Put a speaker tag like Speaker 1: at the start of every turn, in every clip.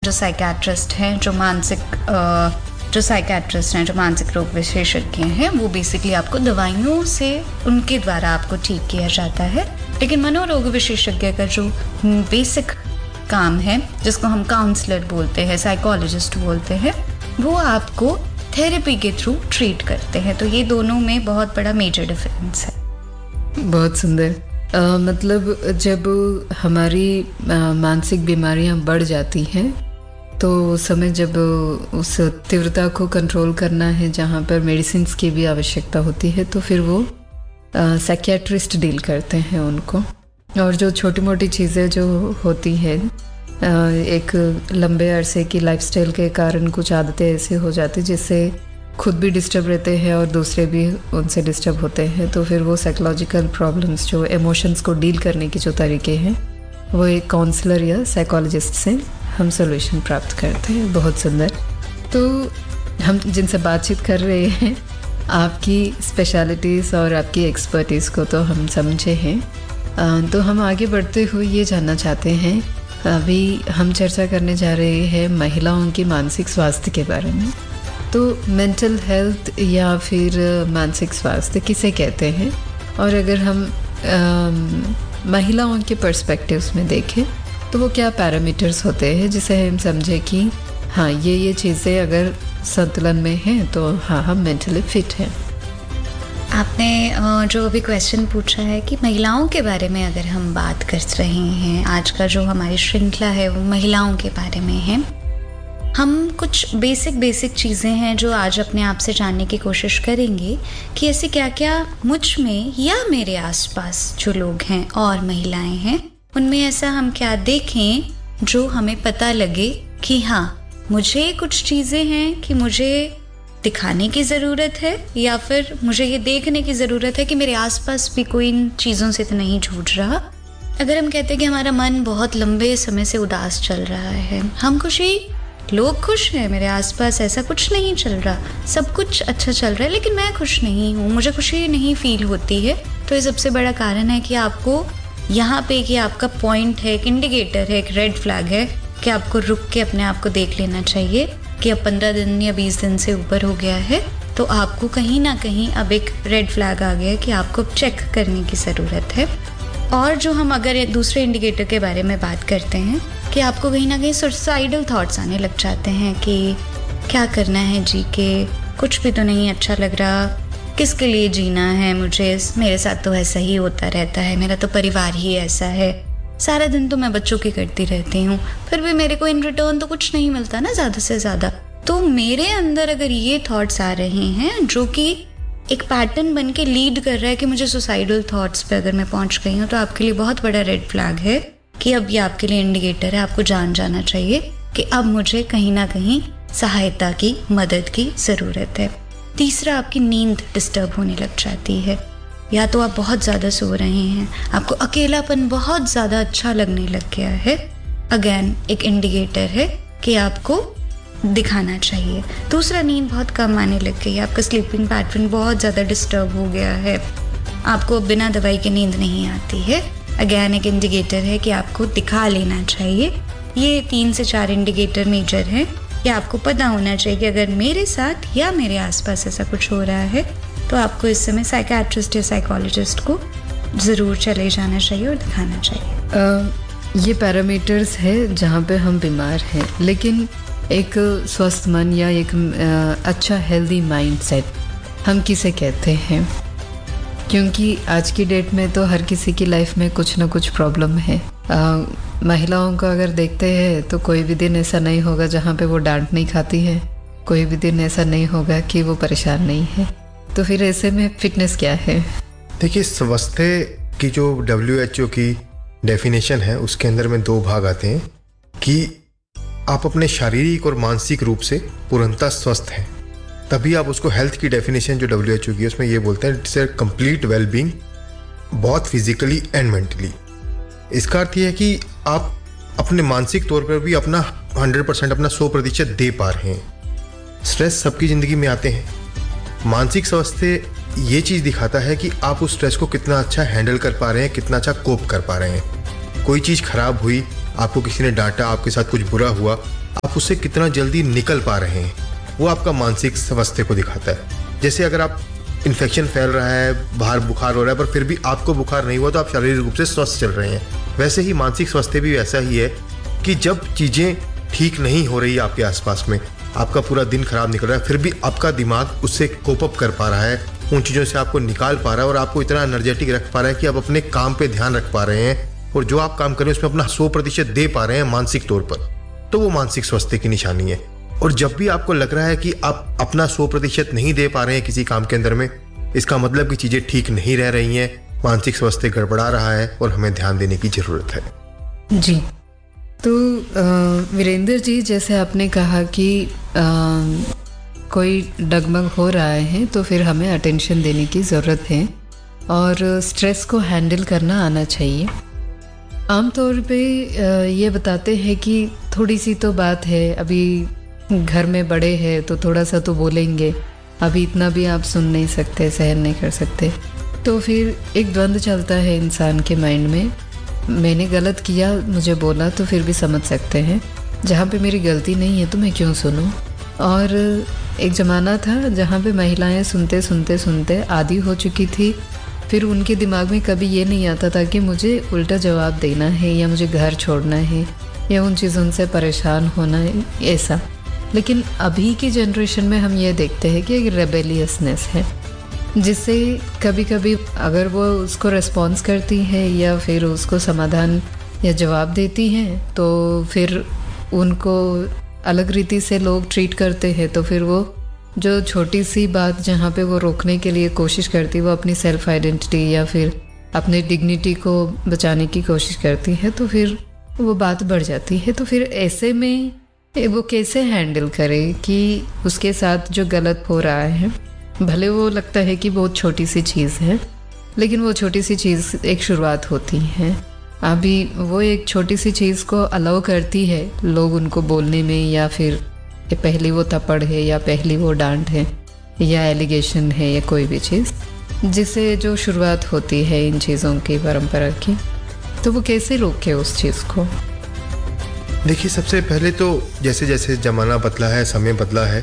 Speaker 1: जो साइकेट्रिस्ट हैं, जो मानसिक रोग विशेषज्ञ हैं, वो बेसिकली आपको दवाइयों से उनके द्वारा आपको ठीक किया जाता है। लेकिन मनोरोग विशेषज्ञ का जो बेसिक काम है, जिसको हम काउंसलर बोलते हैं, साइकोलॉजिस्ट बोलते हैं, वो आपको थेरेपी के थ्रू ट्रीट करते हैं। तो ये दोनों में बहुत बड़ा मेजर डिफरेंस है।
Speaker 2: बहुत सुंदर। मतलब जब हमारी मानसिक बीमारियां बढ़ जाती हैं तो उस समय जब उस तीव्रता को कंट्रोल करना है, जहाँ पर मेडिसिन्स की भी आवश्यकता होती है, तो फिर वो साइकियाट्रिस्ट डील करते हैं उनको। और जो छोटी मोटी चीज़ें जो होती हैं, एक लंबे अरसे की लाइफस्टाइल के कारण कुछ आदतें ऐसी हो जाती जिससे खुद भी डिस्टर्ब रहते हैं और दूसरे भी उनसे डिस्टर्ब होते हैं, तो फिर वो साइकोलॉजिकल प्रॉब्लम्स, जो इमोशंस को डील करने के जो तरीके हैं, वो एक काउंसलर या साइकोलॉजिस्ट से हम सोल्यूशन प्राप्त करते हैं। बहुत सुंदर। तो हम जिनसे बातचीत कर रहे हैं, आपकी स्पेशलिटीज़ और आपकी एक्सपर्टीज़ को तो हम समझे हैं। तो हम आगे बढ़ते हुए ये जानना चाहते हैं, अभी हम चर्चा करने जा रहे हैं महिलाओं की मानसिक स्वास्थ्य के बारे में। तो मेंटल हेल्थ या फिर मानसिक स्वास्थ्य किसे कहते हैं, और अगर हम महिलाओं के पर्सपेक्टिव्स में देखें तो वो क्या पैरामीटर्स होते हैं जिसे हम समझे कि हाँ, ये चीज़ें अगर संतुलन में हैं तो हाँ, हम मेंटली फिट हैं।
Speaker 1: आपने जो अभी क्वेश्चन पूछा है कि महिलाओं के बारे में अगर हम बात कर रहे हैं, आज का जो हमारी श्रृंखला है वो महिलाओं के बारे में है। हम कुछ बेसिक चीज़ें हैं जो आज अपने आप से जानने की कोशिश करेंगे कि ऐसे क्या क्या मुझ में या मेरे आसपास जो लोग हैं और महिलाएं हैं, उनमें ऐसा हम क्या देखें जो हमें पता लगे कि हाँ, मुझे कुछ चीज़ें हैं कि मुझे दिखाने की ज़रूरत है, या फिर मुझे ये देखने की ज़रूरत है कि मेरे आसपास भी कोई इन चीज़ों से तो नहीं जूझ रहा। अगर हम कहते हैं कि हमारा मन बहुत लंबे समय से उदास चल रहा है, हम लोग खुश हैं, मेरे आसपास ऐसा कुछ नहीं चल रहा, सब कुछ अच्छा चल रहा है, लेकिन मैं खुश नहीं हूँ, मुझे खुशी नहीं फील होती है, तो ये सबसे बड़ा कारण है कि आपको यहाँ पे कि आपका पॉइंट है, एक इंडिकेटर है, एक रेड फ्लैग है कि आपको रुक के अपने आप को देख लेना चाहिए कि अब 15 दिन या 20 दिन से ऊपर हो गया है, तो आपको कहीं ना कहीं अब एक रेड फ्लैग आ गया है कि आपको चेक करने की ज़रूरत है। और जो हम अगर दूसरे इंडिकेटर के बारे में बात करते हैं कि आपको कहीं ना कहीं सुसाइडल थॉट्स आने लग जाते हैं कि क्या करना है जी के, कुछ भी तो नहीं अच्छा लग रहा, किसके लिए जीना है मुझे, मेरे साथ तो ऐसा ही होता रहता है, मेरा तो परिवार ही ऐसा है, सारा दिन तो मैं बच्चों की करती रहती हूँ, फिर भी मेरे को इन रिटर्न तो कुछ नहीं मिलता ना ज़्यादा से ज़्यादा। तो मेरे अंदर अगर ये थॉट्स आ रहे हैं जो कि एक पैटर्न बन के लीड कर रहा है कि मुझे सुसाइडल थॉट्स पे अगर मैं पहुंच गई हूँ, तो आपके लिए बहुत बड़ा रेड फ्लैग है कि अब ये आपके लिए इंडिकेटर है, आपको जाना चाहिए कि अब मुझे कहीं ना कहीं सहायता की, मदद की ज़रूरत है। तीसरा, आपकी नींद डिस्टर्ब होने लग जाती है, या तो आप बहुत ज़्यादा सो रहे हैं, आपको अकेलापन बहुत ज़्यादा अच्छा लगने लग गया है, अगेन एक इंडिकेटर है कि आपको दिखाना चाहिए। दूसरा, नींद बहुत कम आने लग गई है, आपका स्लीपिंग पैटर्न बहुत ज़्यादा डिस्टर्ब हो गया है, आपको बिना दवाई के नींद नहीं आती है, अगेन एक इंडिकेटर है कि आपको दिखा लेना चाहिए। ये 3 से 4 इंडिकेटर मेजर हैं कि आपको पता होना चाहिए कि अगर मेरे साथ या मेरे आसपास ऐसा कुछ हो रहा है तो आपको इस समय साइकियाट्रिस्ट या साइकोलॉजिस्ट को ज़रूर चले जाना चाहिए और दिखाना चाहिए।
Speaker 2: ये पैरामीटर्स है जहाँ पे हम बीमार हैं, लेकिन एक स्वस्थ मन या एक अच्छा हेल्दी माइंडसेट हम किसे कहते हैं? क्योंकि आज की डेट में तो हर किसी की लाइफ में कुछ ना कुछ प्रॉब्लम है। महिलाओं को अगर देखते हैं तो कोई भी दिन ऐसा नहीं होगा जहाँ पे वो डांट नहीं खाती है, कोई भी दिन ऐसा नहीं होगा कि वो परेशान नहीं है। तो फिर ऐसे में फिटनेस क्या है?
Speaker 3: देखिए, स्वास्थ्य की जो WHO की डेफिनेशन है उसके अंदर में 2 भाग आते हैं कि आप अपने शारीरिक और मानसिक रूप से पूर्णतः स्वस्थ हैं, तभी आप उसको हेल्थ की डेफिनेशन जो WHO की है उसमें ये बोलते हैं इट्स ए कंप्लीट वेलबींग, बहुत फिजिकली एंड मेंटली। इसका अर्थ ये है कि आप अपने मानसिक तौर पर भी अपना 100% अपना 100% दे पा रहे हैं। स्ट्रेस सबकी ज़िंदगी में आते हैं, मानसिक स्वास्थ्य ये चीज़ दिखाता है कि आप उस स्ट्रेस को कितना अच्छा हैंडल कर पा रहे हैं, कितना अच्छा कोप कर पा रहे हैं। कोई चीज़ खराब हुई, आपको किसी ने डांटा, आपके साथ कुछ बुरा हुआ, आप उससे कितना जल्दी निकल पा रहे हैं, वो आपका मानसिक स्वास्थ्य को दिखाता है। जैसे अगर आप इन्फेक्शन फैल रहा है, बाहर बुखार हो रहा है, पर फिर भी आपको बुखार नहीं हुआ तो आप शारीरिक रूप से स्वस्थ चल रहे हैं, वैसे ही मानसिक स्वास्थ्य भी वैसा ही है कि जब चीज़ें ठीक नहीं हो रही आपके आसपास में, आपका पूरा दिन खराब निकल रहा है, फिर भी आपका दिमाग उससे कोप अप कर पा रहा है, उन चीज़ों से आपको निकाल पा रहा है और आपको इतना एनर्जेटिक रख पा रहा है कि आप अपने काम पे ध्यान रख पा रहे हैं और जो आप काम कर रहे हैं उसमें अपना 100% दे पा रहे हैं मानसिक तौर पर, तो वो मानसिक स्वास्थ्य की निशानी है। और जब भी आपको लग रहा है कि आप अपना 100% नहीं दे पा रहे हैं किसी काम के अंदर में, इसका मतलब कि चीज़ें ठीक नहीं रह रही हैं, मानसिक स्वास्थ्य गड़बड़ा रहा है और हमें ध्यान देने की ज़रूरत है।
Speaker 2: जी, तो वीरेंद्र जी, जैसे आपने कहा कि कोई डगमग हो रहा है तो फिर हमें अटेंशन देने की ज़रूरत है और स्ट्रेस को हैंडल करना आना चाहिए। आमतौर पे ये बताते हैं कि थोड़ी सी तो बात है, अभी घर में बड़े हैं तो थोड़ा सा तो बोलेंगे, अभी इतना भी आप सुन नहीं सकते, सहन नहीं कर सकते, तो फिर एक द्वंद्व चलता है इंसान के माइंड में, मैंने गलत किया, मुझे बोला तो फिर भी समझ सकते हैं, जहाँ पे मेरी गलती नहीं है तो मैं क्यों सुनूं। और एक ज़माना था जहाँ पे महिलाएं सुनते सुनते सुनते आदी हो चुकी थी, फिर उनके दिमाग में कभी ये नहीं आता था कि मुझे उल्टा जवाब देना है या मुझे घर छोड़ना है या उन चीज़ों से परेशान होना है, ऐसा। लेकिन अभी की जनरेशन में हम ये देखते हैं कि एक रेबेलियसनेस है, जिससे कभी कभी अगर वो उसको रिस्पॉन्स करती है या फिर उसको समाधान या जवाब देती हैं तो फिर उनको अलग रीति से लोग ट्रीट करते हैं, तो फिर वो जो छोटी सी बात जहाँ पे वो रोकने के लिए कोशिश करती, वो अपनी सेल्फ आइडेंटिटी या फिर अपनी डिग्निटी को बचाने की कोशिश करती है, तो फिर वो बात बढ़ जाती है। तो फिर ऐसे में वो कैसे हैंडल करे कि उसके साथ जो गलत हो रहा है, भले वो लगता है कि बहुत छोटी सी चीज़ है, लेकिन वो छोटी सी चीज़ एक शुरुआत होती है। अभी वो एक छोटी सी चीज़ को अलाउ करती है लोग उनको बोलने में, या फिर पहली वो थप्पड़ है या पहली वो डांट है या एलिगेशन है या कोई भी चीज़, जिससे जो शुरुआत होती है इन चीज़ों की परंपरा की, तो वो कैसे रोके उस चीज़ को?
Speaker 3: देखिए, सबसे पहले तो जैसे जैसे ज़माना बदला है, समय बदला है,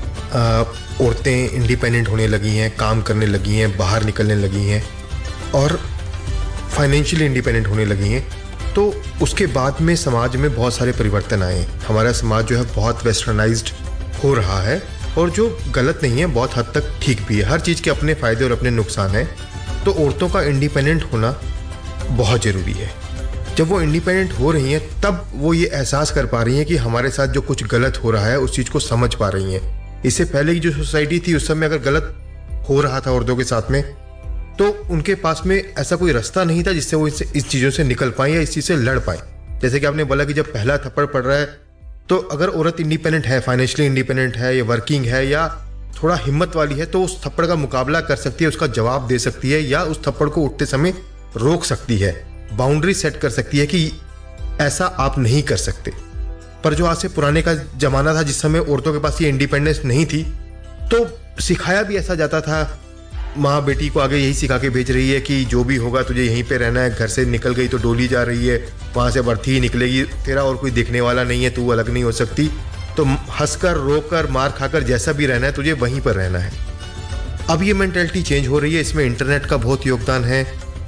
Speaker 3: औरतें इंडिपेंडेंट होने लगी हैं, काम करने लगी हैं, बाहर निकलने लगी हैं और फाइनेंशियली इंडिपेंडेंट होने लगी हैं, तो उसके बाद में समाज में बहुत सारे परिवर्तन आए। हमारा समाज जो है बहुत वेस्टर्नाइज्ड हो रहा है, और जो गलत नहीं है, बहुत हद तक ठीक भी है। हर चीज़ के अपने फ़ायदे और अपने नुकसान हैं, तो औरतों का इंडिपेंडेंट होना बहुत ज़रूरी है। जब वो इंडिपेंडेंट हो रही हैं तब वो ये एहसास कर पा रही हैं कि हमारे साथ जो कुछ गलत हो रहा है उस चीज़ को समझ पा रही हैं। इससे पहले की जो सोसाइटी थी उस समय अगर गलत हो रहा था औरतों के साथ में, तो उनके पास में ऐसा कोई रास्ता नहीं था जिससे वो इस चीज़ों से निकल पाएँ या इस चीज़ से लड़ पाएँ। जैसे कि आपने बोला कि जब पहला थप्पड़ पड़ रहा है, तो अगर औरत इंडिपेंडेंट है, फाइनेंशियली इंडिपेंडेंट है या वर्किंग है या थोड़ा हिम्मत वाली है, तो उस थप्पड़ का मुकाबला कर सकती है, उसका जवाब दे सकती है या उस थप्पड़ को उठते समय रोक सकती है, बाउंड्री सेट कर सकती है कि ऐसा आप नहीं कर सकते। पर जो आज से पुराने का ज़माना था जिस समय औरतों के पास ये इंडिपेंडेंस नहीं थी, तो सिखाया भी ऐसा जाता था, माँ बेटी को आगे यही सिखा के भेज रही है कि जो भी होगा तुझे यहीं पे रहना है, घर से निकल गई तो डोली जा रही है, वहाँ से बर्थी ही निकलेगी, तेरा और कोई देखने वाला नहीं है, तू अलग नहीं हो सकती, तो हंसकर रोकर मार खाकर जैसा भी रहना है तुझे वहीं पर रहना है। अब ये मेंटालिटी चेंज हो रही है, इसमें इंटरनेट का बहुत योगदान है,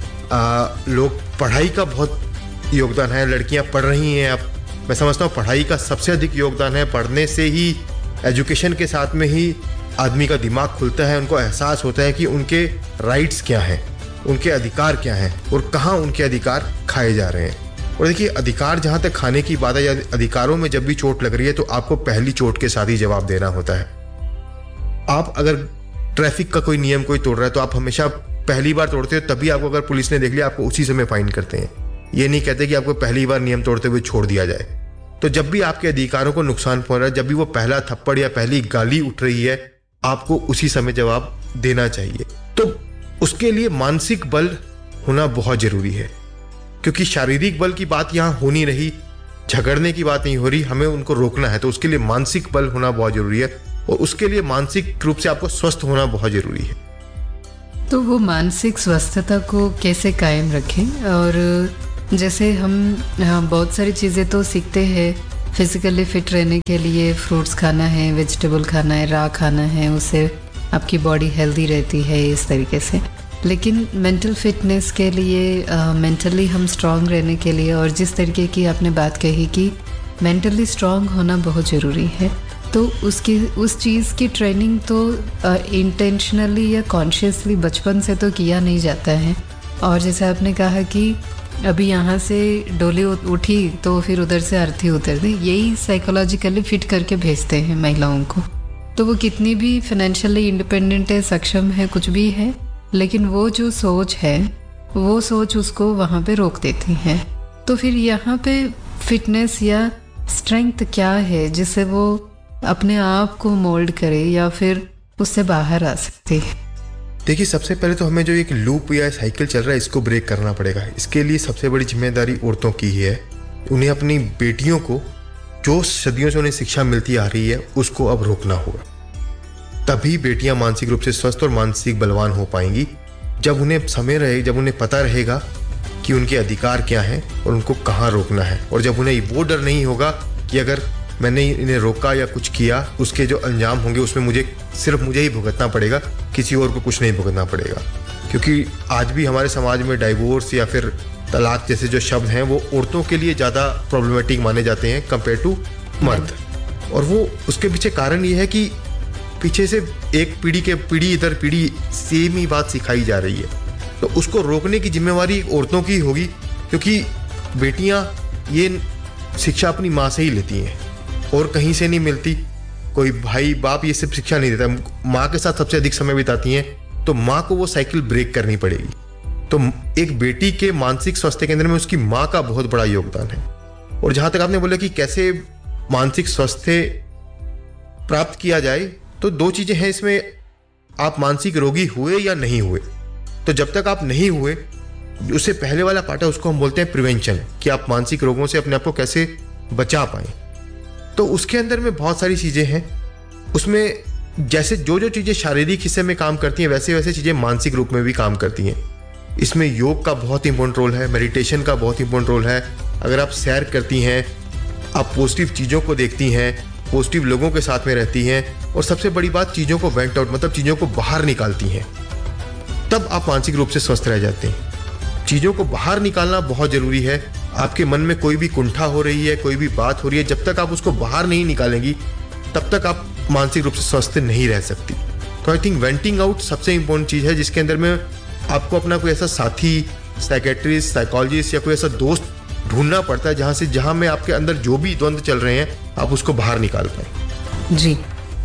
Speaker 3: लोग पढ़ाई का बहुत योगदान है, लड़कियाँ पढ़ रही हैं। अब मैं समझता हूँ पढ़ाई का सबसे अधिक योगदान है। पढ़ने से ही, एजुकेशन के साथ में ही आदमी का दिमाग खुलता है, उनको एहसास होता है कि उनके राइट्स क्या हैं, उनके अधिकार क्या हैं और कहाँ उनके अधिकार खाए जा रहे हैं। और देखिए, अधिकार जहाँ तक खाने की बात है या अधिकारों में जब भी चोट लग रही है तो आपको पहली चोट के साथ ही जवाब देना होता है। आप अगर ट्रैफिक का कोई नियम कोई तोड़ रहा है तो आप हमेशा पहली बार तोड़ते हो, तभी आपको अगर पुलिस ने देख लिया आपको उसी समय फाइन करते हैं। ये नहीं कहते कि आपको पहली बार नियम तोड़ते हुए छोड़ दिया जाए। तो जब भी आपके अधिकारों को नुकसान पहुंच रहा है, जब भी वो पहला थप्पड़ या पहली गाली उठ रही है, आपको उसी समय जवाब देना चाहिए। तो उसके लिए मानसिक बल होना बहुत जरूरी है, क्योंकि शारीरिक बल की बात यहाँ हो नहीं रही, झगड़ने की बात नहीं हो रही, हमें उनको रोकना है। तो उसके लिए मानसिक बल होना बहुत जरूरी है और उसके लिए मानसिक रूप से आपको स्वस्थ होना बहुत जरूरी है।
Speaker 2: तो वो मानसिक स्वस्थता को कैसे कायम रखें? और जैसे हम बहुत सारी चीज़ें तो सीखते हैं फिजिकली फिट रहने के लिए फ्रूट्स खाना है, वेजिटेबल खाना है, रॉ खाना है, उससे आपकी बॉडी हेल्दी रहती है इस तरीके से। लेकिन मेंटल फिटनेस के लिए, मेंटली हम स्ट्रांग रहने के लिए, और जिस तरीके की आपने बात कही कि मेंटली स्ट्रांग होना बहुत ज़रूरी है, तो उस चीज़ की ट्रेनिंग तो इंटेंशनली या कॉन्शियसली बचपन से तो किया नहीं जाता है। और जैसे आपने कहा कि अभी यहाँ से डोली उठी तो फिर उधर से अर्थी उतर दी, यही साइकोलॉजिकली फिट करके भेजते हैं महिलाओं को। तो वो कितनी भी फाइनेंशियली इंडिपेंडेंट है, सक्षम है, कुछ भी है, लेकिन वो जो सोच है वो सोच उसको वहाँ पे रोक देती है। तो फिर यहाँ पे फिटनेस या स्ट्रेंथ क्या है जिससे वो अपने आप को मोल्ड करे या फिर उससे बाहर आ सकती है?
Speaker 3: देखिए, सबसे पहले तो हमें जो एक लूप या साइकिल चल रहा है इसको ब्रेक करना पड़ेगा। इसके लिए सबसे बड़ी जिम्मेदारी औरतों की ही है। उन्हें अपनी बेटियों को जो सदियों से उन्हें शिक्षा मिलती आ रही है उसको अब रोकना होगा। तभी बेटियां मानसिक रूप से स्वस्थ और मानसिक बलवान हो पाएंगी, जब उन्हें समय रहे, जब उन्हें पता रहेगा कि उनके अधिकार क्या हैं और उनको कहाँ रोकना है, और जब उन्हें वो डर नहीं होगा कि अगर मैंने इन्हें रोका या कुछ किया उसके जो अंजाम होंगे उसमें सिर्फ मुझे ही भुगतना पड़ेगा, किसी और को कुछ नहीं भुगतना पड़ेगा। क्योंकि आज भी हमारे समाज में डाइवोर्स या फिर तलाक जैसे जो शब्द हैं वो औरतों के लिए ज़्यादा प्रॉब्लमेटिक माने जाते हैं कंपेयर टू मर्द। और वो उसके पीछे कारण ये है कि पीछे से एक पीढ़ी इधर पीढ़ी सेम ही बात सिखाई जा रही है। तो उसको रोकने की जिम्मेवारी औरतों की होगी, क्योंकि बेटियां ये शिक्षा अपनी माँ से ही लेती हैं और कहीं से नहीं मिलती। कोई भाई बाप ये सब शिक्षा नहीं देता, माँ के साथ सबसे अधिक समय बिताती हैं, तो माँ को वो साइकिल ब्रेक करनी पड़ेगी। तो एक बेटी के मानसिक स्वास्थ्य केंद्र में उसकी माँ का बहुत बड़ा योगदान है। और जहाँ तक आपने बोला कि कैसे मानसिक स्वास्थ्य प्राप्त किया जाए, तो दो चीज़ें हैं इसमें, आप मानसिक रोगी हुए या नहीं हुए। तो जब तक आप नहीं हुए, उससे पहले वाला पार्ट है उसको हम बोलते हैं प्रिवेंशन, कि आप मानसिक रोगों से अपने आप को कैसे बचा पाएं। तो उसके अंदर में बहुत सारी चीज़ें हैं। उसमें जैसे जो चीज़ें शारीरिक हिस्से में काम करती हैं वैसे वैसे चीज़ें मानसिक रूप में भी काम करती हैं। इसमें योग का बहुत इंपॉर्टेंट रोल है, मेडिटेशन का बहुत इंपॉर्टेंट रोल है। अगर आप सैर करती हैं, आप पॉजिटिव चीज़ों को देखती हैं, पॉजिटिव लोगों के साथ में रहती हैं, और सबसे बड़ी बात चीज़ों को वेंट आउट मतलब चीज़ों को बाहर निकालती हैं, तब आप मानसिक रूप से स्वस्थ रह जाते हैं। चीज़ों को बाहर निकालना बहुत ज़रूरी है। आपके मन में कोई भी कुंठा हो रही है, कोई भी बात हो रही है, जब तक आप उसको बाहर नहीं निकालेंगी तब तक आप मानसिक रूप से स्वस्थ नहीं रह सकती। तो आई थिंक वेंटिंग आउट सबसे इंपॉर्टेंट चीज़ है, जिसके अंदर में आपको अपना कोई ऐसा साथी, साइकेट्रिस्ट, साइकोलॉजिस्ट या कोई ऐसा दोस्त ढूंढना पड़ता है जहाँ में आपके अंदर जो भी द्वंद्व चल रहे हैं आप उसको बाहर निकाल पाएं।
Speaker 2: जी,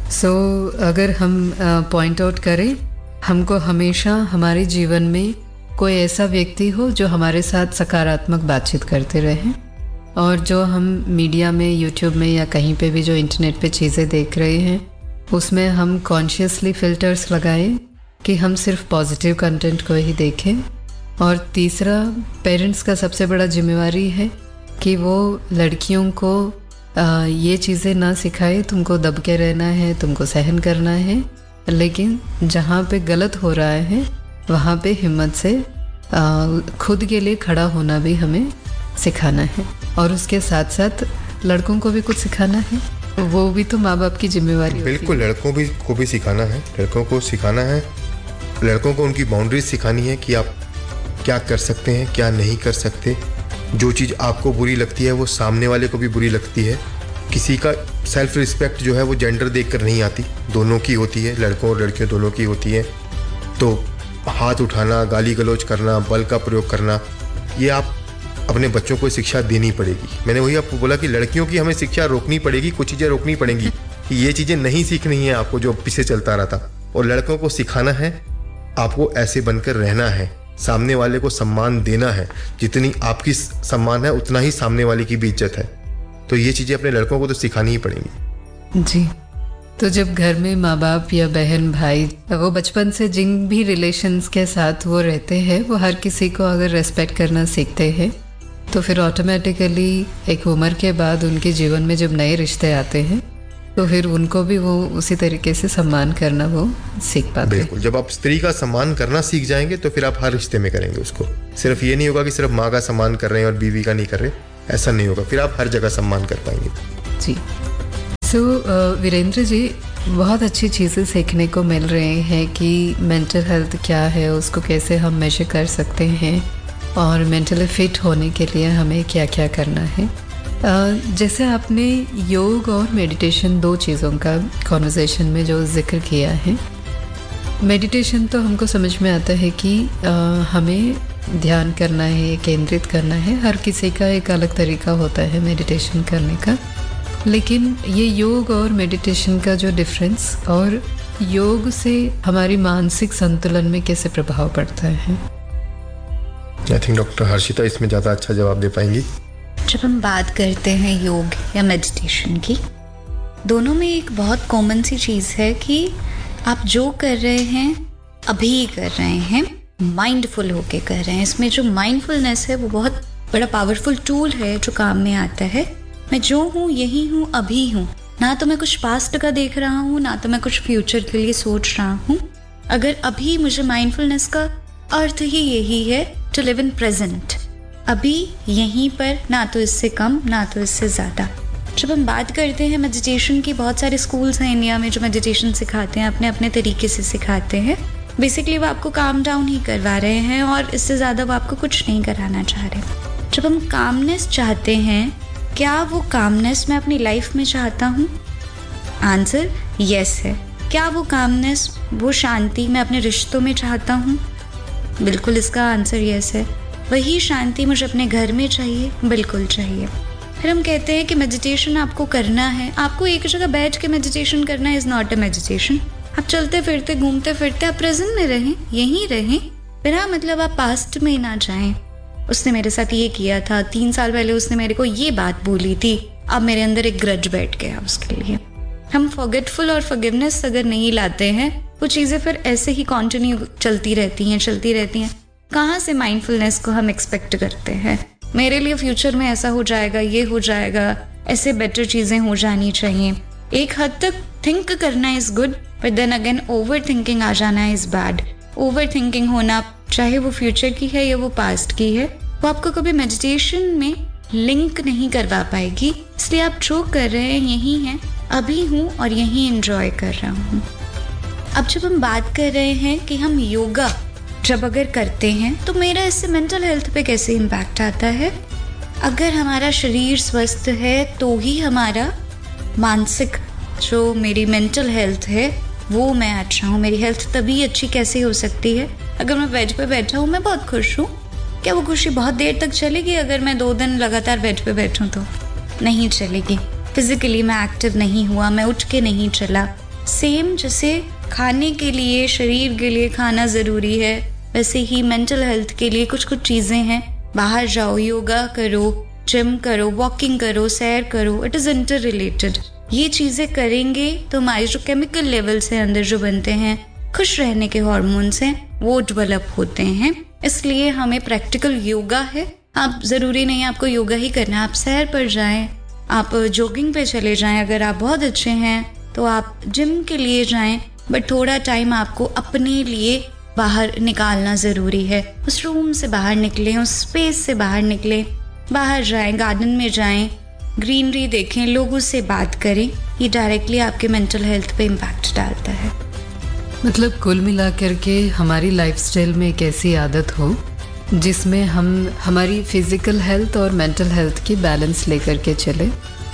Speaker 2: अगर हम पॉइंट आउट करें, हमको हमेशा हमारे जीवन में कोई ऐसा व्यक्ति हो जो हमारे साथ सकारात्मक बातचीत करते रहे, और जो हम मीडिया में, यूट्यूब में या कहीं पे भी जो इंटरनेट पे चीज़ें देख रहे हैं उसमें हम कॉन्शियसली फ़िल्टर्स लगाएं कि हम सिर्फ पॉजिटिव कंटेंट को ही देखें। और तीसरा, पेरेंट्स का सबसे बड़ा जिम्मेवारी है कि वो लड़कियों को ये चीज़ें ना सिखाए तुमको दब के रहना है, तुमको सहन करना है, लेकिन जहाँ पे गलत हो रहा है वहाँ पे हिम्मत से खुद के लिए खड़ा होना भी हमें सिखाना है। और उसके साथ साथ लड़कों को भी कुछ सिखाना है, वो भी तो माँ बाप की जिम्मेवारी।
Speaker 3: बिल्कुल, लड़कों को भी सिखाना है, लड़कों को सिखाना है, लड़कों को उनकी बाउंड्रीज सिखानी है कि आप क्या कर सकते हैं, क्या नहीं कर सकते। जो चीज़ आपको बुरी लगती है वो सामने वाले को भी बुरी लगती है। किसी का सेल्फ रिस्पेक्ट जो है वो जेंडर देखकर नहीं आती, दोनों की होती है, लड़कों और लड़कियों दोनों की होती है। तो हाथ उठाना, गाली गलौज करना, बल का प्रयोग करना, ये आप अपने बच्चों को शिक्षा देनी पड़ेगी। मैंने वही आपको बोला कि लड़कियों की हमें शिक्षा रोकनी पड़ेगी, कुछ चीज़ें रोकनी पड़ेंगी कि ये चीज़ें नहीं सीखनी है आपको जो पीछे चलता रहा था, और लड़कों को सिखाना है आपको ऐसे बनकर रहना है, सामने वाले को सम्मान देना है, जितनी आपकी सम्मान है उतना ही सामने वाले की भी इज्जत है। तो ये चीज़ें अपने लड़कों को तो सिखानी ही पड़ेंगी।
Speaker 2: जी, तो जब घर में माँ बाप या बहन भाई वो बचपन से जिन भी रिलेशंस के साथ वो रहते हैं वो हर किसी को अगर रेस्पेक्ट करना सीखते हैं, तो फिर ऑटोमेटिकली एक उम्र के बाद उनके जीवन में जब नए रिश्ते आते हैं तो फिर उनको भी वो उसी तरीके से सम्मान करना वो सीख पाते हैं।
Speaker 3: बिल्कुल, जब आप स्त्री का सम्मान करना सीख जाएंगे तो फिर आप हर रिश्ते में करेंगे उसको। सिर्फ ये नहीं होगा कि सिर्फ माँ का सम्मान कर रहे हैं और बीवी का नहीं कर रहे, ऐसा नहीं होगा, फिर आप हर जगह सम्मान कर पाएंगे।
Speaker 2: जी। वीरेंद्र जी, बहुत अच्छी चीज़ें सीखने को मिल रही हैं कि मेंटल हेल्थ क्या है, उसको कैसे हम मेजर कर सकते हैं और मेंटली फिट होने के लिए हमें क्या क्या करना है। जैसे आपने योग और मेडिटेशन 2 चीज़ों का कॉन्वर्सेशन में जो जिक्र किया है, मेडिटेशन तो हमको समझ में आता है कि हमें ध्यान करना है, केंद्रित करना है। हर किसी का एक अलग तरीका होता है मेडिटेशन करने का, लेकिन ये योग और मेडिटेशन का जो डिफरेंस और योग से हमारी मानसिक संतुलन में कैसे प्रभाव पड़ता है?
Speaker 3: आई थिंक डॉक्टर हर्षिता इसमें ज़्यादा अच्छा जवाब दे पाएंगी।
Speaker 1: जब हम बात करते हैं योग या मेडिटेशन की, दोनों में एक बहुत कॉमन सी चीज़ है कि आप जो कर रहे हैं अभी कर रहे हैं, माइंडफुल होके कर रहे हैं। इसमें जो माइंडफुलनेस है वो बहुत बड़ा पावरफुल टूल है जो काम में आता है। मैं जो हूँ यही हूँ, अभी हूँ, ना तो मैं कुछ पास्ट का देख रहा हूँ, ना तो मैं कुछ फ्यूचर के लिए सोच रहा हूँ। अगर अभी मुझे माइंडफुलनेस का अर्थ ही यही है, टू लिव इन प्रेजेंट, अभी यहीं पर, ना तो इससे कम ना तो इससे ज़्यादा। जब हम बात करते हैं मेडिटेशन की, बहुत सारे स्कूल्स हैं इंडिया में जो मेडिटेशन सिखाते हैं, अपने अपने तरीके से सिखाते हैं। बेसिकली वो आपको काम डाउन ही करवा रहे हैं और इससे ज़्यादा वो आपको कुछ नहीं कराना चाह रहे। जब हम कामनेस चाहते हैं, क्या वो कामनेस मैं अपनी लाइफ में चाहता हूँ? आंसर यस है। क्या वो कामनेस, वो शांति मैं अपने रिश्तों में चाहता हूँ? बिल्कुल, इसका आंसर यस है। वही शांति मुझे अपने घर में चाहिए? बिल्कुल चाहिए। फिर हम कहते हैं कि मेडिटेशन आपको करना है, आपको एक जगह बैठ के मेडिटेशन करना इज़ नॉट अ मेडिटेशन। आप चलते फिरते, घूमते फिरते आप प्रेजेंट में रहें, यहीं रहें, बिना मतलब आप पास्ट में ना जाएं। उसने मेरे साथ ये किया था, 3 साल पहले उसने मेरे को ये बात बोली थी, अब मेरे अंदर एक ग्रज बैठ गया उसके लिए। हम फॉरगेटफुल और फॉरगिवनेस अगर नहीं लाते हैं, वो चीज़ें फिर ऐसे ही कंटिन्यू चलती रहती हैं। कहाँ से माइंडफुलनेस को हम एक्सपेक्ट करते हैं? मेरे लिए फ्यूचर में ऐसा हो जाएगा, ये हो जाएगा, ऐसे बेटर चीज़ें हो जानी चाहिए। एक हद तक थिंक करना is good, but then again over thinking आ जाना इज़ बैड। ओवर थिंकिंग होना, चाहे वो फ्यूचर की है या वो पास्ट की है, वो आपको कभी मेडिटेशन में लिंक नहीं करवा पाएगी। इसलिए आप जो कर रहे हैं यही हैं, अभी हूँ और यही एंजॉय कर रहा हूँ। अब जब हम बात कर रहे हैं कि हम योगा जब अगर करते हैं तो मेरा इससे मेंटल हेल्थ पे कैसे इम्पैक्ट आता है? अगर हमारा शरीर स्वस्थ है तो ही हमारा मानसिक, जो मेरी मेंटल हेल्थ है वो मैं अच्छा हूँ। मेरी हेल्थ तभी अच्छी कैसे हो सकती है? अगर मैं बेड पे बैठा हूँ, मैं बहुत खुश हूँ, क्या वो खुशी बहुत देर तक चलेगी? अगर मैं 2 दिन लगातार बेड पे बैठूँ तो नहीं चलेगी। फिजिकली मैं एक्टिव नहीं हुआ, मैं उठ के नहीं चला। सेम जैसे खाने के लिए, शरीर के लिए खाना ज़रूरी है, वैसे ही मेंटल हेल्थ के लिए कुछ कुछ चीज़ें हैं। बाहर जाओ, योगा करो, जिम करो, वॉकिंग करो, सैर करो, इट इज़ इंटर रिलेटेड। ये चीज़ें करेंगे तो हमारे जो केमिकल लेवल्स हैं अंदर जो बनते हैं, खुश रहने के हॉर्मोन्स हैं, वो डेवलप होते हैं। इसलिए हमें प्रैक्टिकल योगा है। आप ज़रूरी नहीं आपको योगा ही करना है, आप सैर पर जाएं, आप जॉगिंग पे चले जाएं। अगर आप बहुत अच्छे हैं तो आप जिम के लिए जाएं, बट थोड़ा टाइम आपको अपने लिए बाहर निकालना ज़रूरी है। उस रूम से बाहर निकलें, उस स्पेस से बाहर निकलें, बाहर जाएं, गार्डन में जाएं, ग्रीनरी देखें, लोगों से बात करें। ये डायरेक्टली आपके मेंटल हेल्थ पे इम्पैक्ट डालता है।
Speaker 2: मतलब कुल मिलाकर के हमारी लाइफस्टाइल में एक ऐसी आदत हो जिसमें हम हमारी फिज़िकल हेल्थ और मेंटल हेल्थ की बैलेंस लेकर के चले,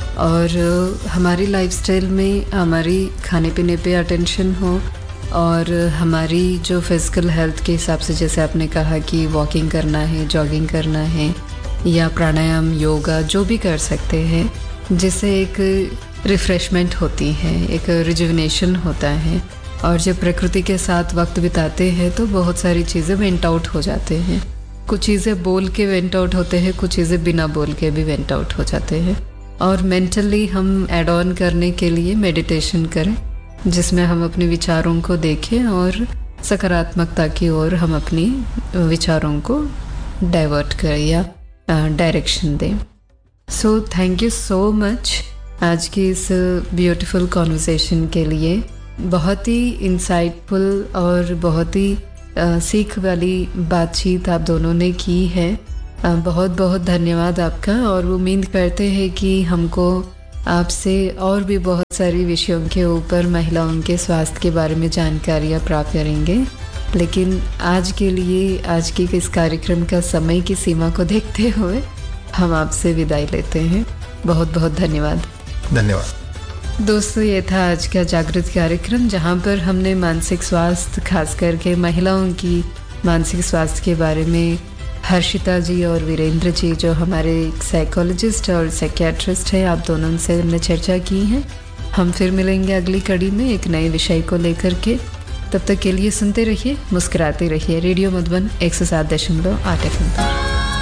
Speaker 2: और हमारी लाइफस्टाइल में हमारी खाने पीने पे अटेंशन हो, और हमारी जो फिज़िकल हेल्थ के हिसाब से, जैसे आपने कहा कि वॉकिंग करना है, जॉगिंग करना है, या प्राणायाम, योगा जो भी कर सकते हैं, जिससे एक रिफ़्रेशमेंट होती है, एक रिजुविनेशन होता है। और जब प्रकृति के साथ वक्त बिताते हैं तो बहुत सारी चीज़ें वेंट आउट हो जाते हैं। कुछ चीज़ें बोल के वेंट आउट होते हैं, कुछ चीज़ें बिना बोल के भी वेंट आउट हो जाते हैं। और मेंटली हम ऐड ऑन करने के लिए मेडिटेशन करें, जिसमें हम अपने विचारों को देखें और सकारात्मकता की ओर हम अपनी विचारों को डाइवर्ट करें या डायरेक्शन दें। So thank you so much आज की इस ब्यूटीफुल कॉन्वर्सेशन के लिए। बहुत ही इंसाइटफुल और बहुत ही सीख वाली बातचीत आप दोनों ने की है। बहुत बहुत धन्यवाद आपका, और उम्मीद करते हैं कि हमको आपसे और भी बहुत सारी विषयों के ऊपर महिलाओं के स्वास्थ्य के बारे में जानकारियाँ प्राप्त करेंगे, लेकिन आज के लिए आज के इस कार्यक्रम का समय की सीमा को देखते हुए हम आपसे विदाई लेते हैं। बहुत बहुत धन्यवाद।
Speaker 3: धन्यवाद
Speaker 2: दोस्तों, ये था आज का जागृत कार्यक्रम, जहाँ पर हमने मानसिक स्वास्थ्य, खास करके महिलाओं की मानसिक स्वास्थ्य के बारे में हर्षिता जी और वीरेंद्र जी, जो हमारे साइकोलॉजिस्ट और साइकियाट्रिस्ट हैं, आप दोनों से हमने चर्चा की है। हम फिर मिलेंगे अगली कड़ी में एक नए विषय को लेकर के। तब तक के लिए सुनते रहिए, मुस्कुराते रहिए। Radio Madhuban 107.8 FM।